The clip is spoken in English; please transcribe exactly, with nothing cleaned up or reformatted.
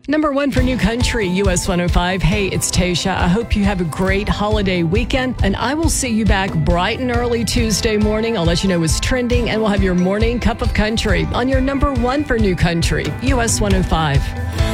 Number one for New Country, U S one oh five. Hey, it's Tasha. I hope you have a great holiday weekend, and I will see you back bright and early Tuesday morning. I'll let you know what's trending, and we'll have your morning cup of country on your number one for New Country, U S one oh five.